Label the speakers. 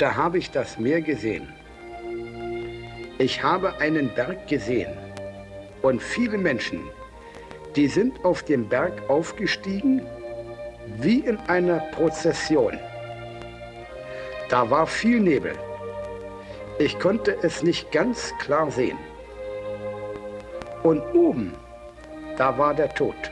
Speaker 1: da habe ich das Meer gesehen. Ich habe einen Berg gesehen und viele Menschen, die sind auf dem Berg aufgestiegen wie in einer Prozession. Da war viel Nebel. Ich konnte es nicht ganz klar sehen. Und oben, da war der Tod.